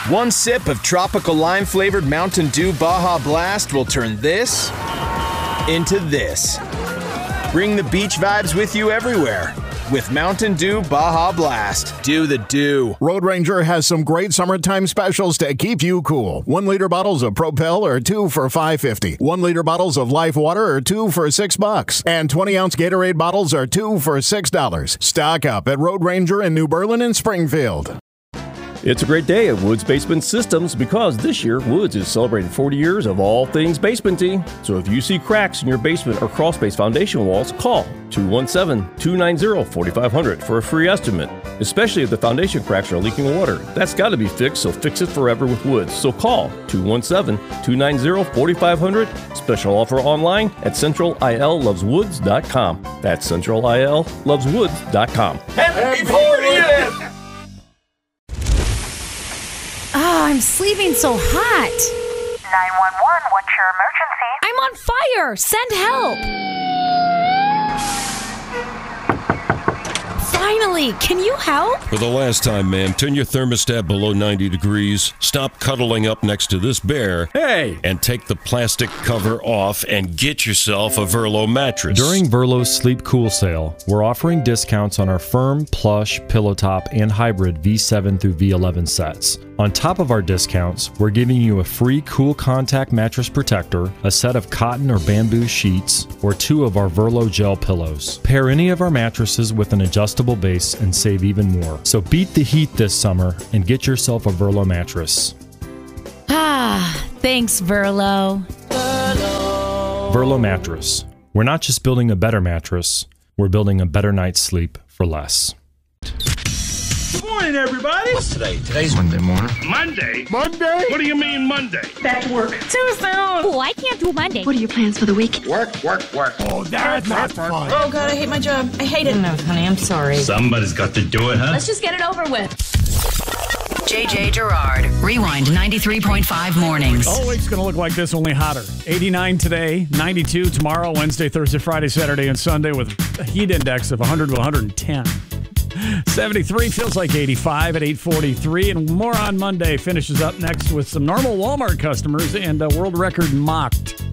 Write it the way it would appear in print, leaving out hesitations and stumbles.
One sip of tropical lime-flavored Mountain Dew Baja Blast will turn this into this. Bring the beach vibes with you everywhere with Mountain Dew Baja Blast. Do the dew. Road Ranger has some great summertime specials to keep you cool. 1 liter bottles of Propel are 2 for $5.50. 1 liter bottles of Life Water are 2 for $6. And 20-ounce Gatorade bottles are 2 for $6. Stock up at Road Ranger in New Berlin and Springfield. It's a great day at Woods Basement Systems because this year Woods is celebrating 40 years of all things basementy. So if you see cracks in your basement or crawl space foundation walls, call 217-290-4500 for a free estimate. Especially if the foundation cracks are leaking water. That's got to be fixed, so fix it forever with Woods. So call 217-290-4500. Special offer online at centralilloveswoods.com. That's centralilloveswoods.com. Happy 40th! Oh, I'm sleeping so hot. 911, what's your emergency? I'm on fire. Send help. Finally, can you help? For the last time, ma'am, turn your thermostat below 90 degrees, stop cuddling up next to this bear, and take the plastic cover off and get yourself a Verlo mattress. During Verlo's Sleep Cool sale, we're offering discounts on our firm, plush, pillow top, and hybrid V7 through V11 sets. On top of our discounts, we're giving you a free Cool Contact mattress protector, a set of cotton or bamboo sheets, or 2 of our Verlo gel pillows. Pair any of our mattresses with an adjustable base and save even more. So beat the heat this summer and get yourself a Verlo mattress. Ah, thanks, Verlo. Verlo mattress. We're not just building a better mattress, we're building a better night's sleep for less. Good morning, everybody. What's today? Today's Monday morning. Monday? Monday? What do you mean Monday? Back to work. Too soon. Oh, I can't do Monday. What are your plans for the week? Work. Oh, that's not fun. Oh, God, I hate my job. I hate it. No, honey, I'm sorry. Somebody's got to do it, huh? Let's just get it over with. JJ Gerard. Rewind 93.5 mornings. Oh, it's going to look like this, only hotter. 89 today, 92 tomorrow, Wednesday, Thursday, Friday, Saturday, and Sunday with a heat index of 100 to 110. 73 feels like 85 at 8:43, and more on Monday. Finishes up next with some normal Walmart customers and a world record mocked.